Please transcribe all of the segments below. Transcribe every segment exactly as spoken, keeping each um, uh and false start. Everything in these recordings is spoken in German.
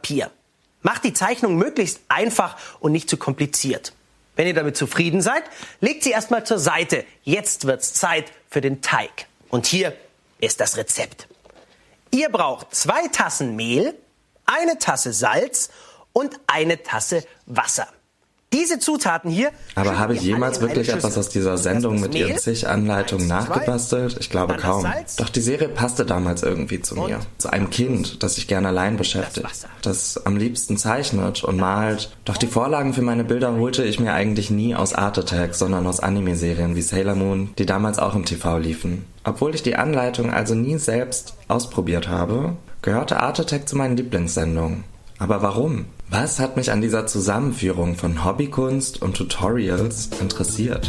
Papier. Macht die Zeichnung möglichst einfach und nicht zu kompliziert. Wenn ihr damit zufrieden seid, legt sie erstmal zur Seite. Jetzt wird's Zeit für den Teig. Und hier ist das Rezept. Ihr braucht zwei Tassen Mehl, eine Tasse Salz und eine Tasse Wasser. Diese Zutaten hier... Aber habe ich jemals wirklich etwas aus dieser Sendung mit ihren zig Anleitungen nachgebastelt? Ich glaube kaum. Doch die Serie passte damals irgendwie zu mir. Zu einem Kind, das sich gerne allein beschäftigt, das am liebsten zeichnet und malt. Doch die Vorlagen für meine Bilder holte ich mir eigentlich nie aus Art Attack, sondern aus Anime-Serien wie Sailor Moon, die damals auch im T V liefen. Obwohl ich die Anleitung also nie selbst ausprobiert habe, gehörte Art Attack zu meinen Lieblingssendungen. Aber warum? Was hat mich an dieser Zusammenführung von Hobbykunst und Tutorials interessiert?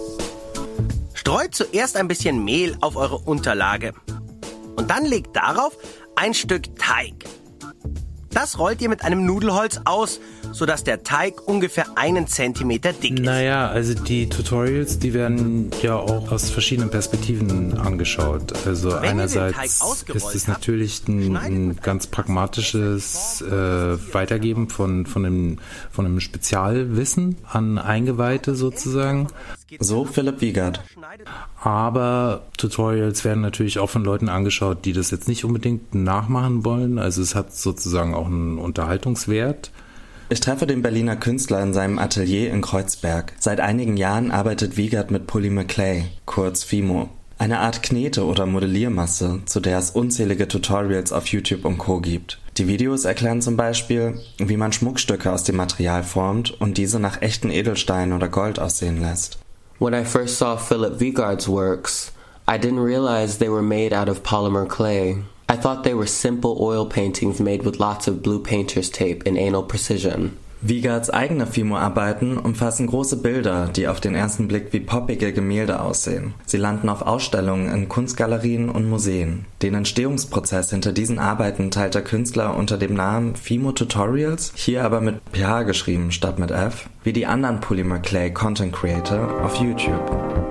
Streut zuerst ein bisschen Mehl auf eure Unterlage. Und dann legt darauf ein Stück Teig. Das rollt ihr mit einem Nudelholz aus, sodass der Teig ungefähr einen Zentimeter dick ist. Naja, also die Tutorials, die werden ja auch aus verschiedenen Perspektiven angeschaut. Also Wenn einerseits ist es natürlich ein, ein ganz pragmatisches äh, Weitergeben von, von, einem, von einem Spezialwissen an Eingeweihte sozusagen. So Philipp Wiegert. Aber Tutorials werden natürlich auch von Leuten angeschaut, die das jetzt nicht unbedingt nachmachen wollen. Also es hat sozusagen auch einen Unterhaltungswert. Ich treffe den Berliner Künstler in seinem Atelier in Kreuzberg. Seit einigen Jahren arbeitet Wiegert mit Polymer Clay, kurz Fimo. Eine Art Knete- oder Modelliermasse, zu der es unzählige Tutorials auf YouTube und Co. gibt. Die Videos erklären zum Beispiel, wie man Schmuckstücke aus dem Material formt und diese nach echten Edelsteinen oder Gold aussehen lässt. When I first saw Philipp Wiegard's works, I didn't realize they were made out of polymer clay. I thought they were simple oil paintings made with lots of blue painter's tape and anal precision. Wiegards eigene Fimo-Arbeiten umfassen große Bilder, die auf den ersten Blick wie poppige Gemälde aussehen. Sie landen auf Ausstellungen in Kunstgalerien und Museen. Den Entstehungsprozess hinter diesen Arbeiten teilt der Künstler unter dem Namen Fimo Tutorials, hier aber mit P H geschrieben statt mit F, wie die anderen Polymer Clay Content Creator auf YouTube.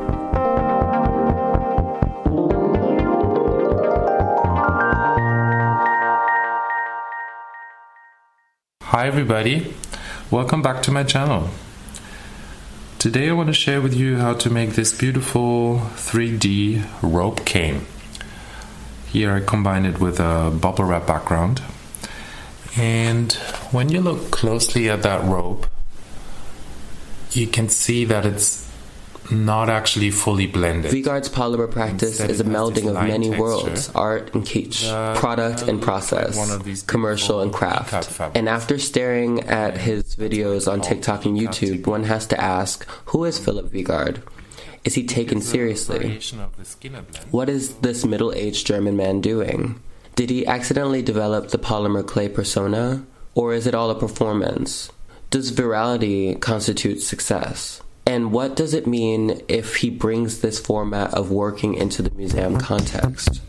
Hi everybody, welcome back to my channel. Today I want to share with you how to make this beautiful three D rope cane. Here I combine it with a bubble wrap background. And when you look closely at that rope, you can see that it's not actually fully blended. Wiegard's polymer practice Instead, is a melding of many texture, worlds, art and kitsch, the, product and process, like commercial and craft. And after staring at his videos on TikTok and YouTube, one has to ask, who is Philipp Wiegard? Is he taken seriously? What is this middle-aged German man doing? Did he accidentally develop the polymer clay persona? Or is it all a performance? Does virality constitute success? And what does it mean if he brings this format of working into the museum context?